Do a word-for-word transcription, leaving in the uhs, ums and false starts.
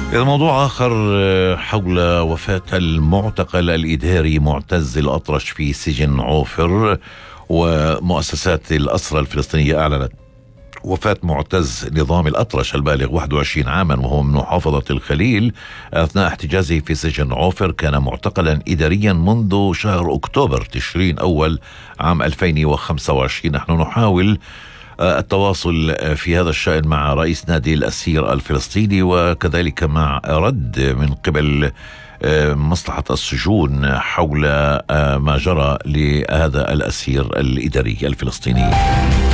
موضوع آخر حول وفاة المعتقل الإداري معتز الأطرش في سجن عوفر. ومؤسسات الأسرى الفلسطينية أعلنت وفاة معتز نظام الأطرش البالغ واحد وعشرين عاما وهو من محافظة الخليل أثناء احتجازه في سجن عوفر. كان معتقلا إداريا منذ شهر أكتوبر تشرين أول عام ألفين وخمسة وعشرين. نحن نحاول التواصل في هذا الشأن مع رئيس نادي الأسير الفلسطيني وكذلك مع رد من قبل مصلحة السجون حول ما جرى لهذا الأسير الإداري الفلسطيني.